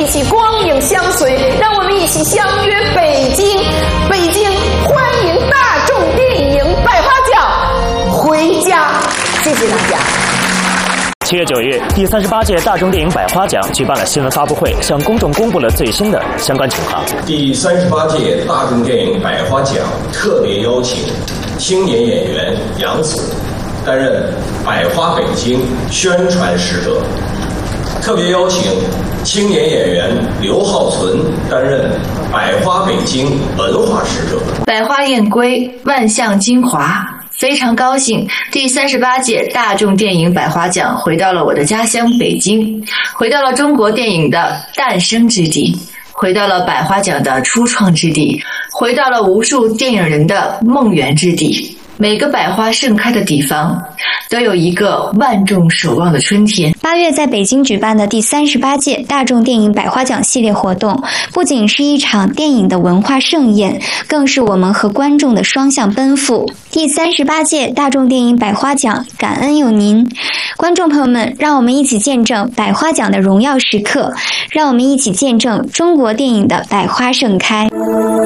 起光影相随，让我们一起相约北京。北京欢迎大众电影百花奖回家，谢谢大家。 7月9日，第38届大众电影百花奖举办了新闻发布会，向公众公布了最新的相关情况。 第38届大众电影百花奖特别邀请青年演员杨紫担任百花北京宣传使者，特别邀请青年演员刘浩存担任百花北京文化使者。 百花燕归，万象精华。非常高兴，第38届大众电影百花奖回到了我的家乡北京，回到了中国电影的诞生之地，回到了百花奖的初创之地，回到了无数电影人的梦圆之地。每个百花盛开的地方，都有一个万众守望的春天。 8月在北京举办的第38届大众电影百花奖系列活动，不仅是一场电影的文化盛宴，更是我们和观众的双向奔赴。第38届大众电影百花奖，感恩有您，观众朋友们，让我们一起见证百花奖的荣耀时刻，让我们一起见证中国电影的百花盛开。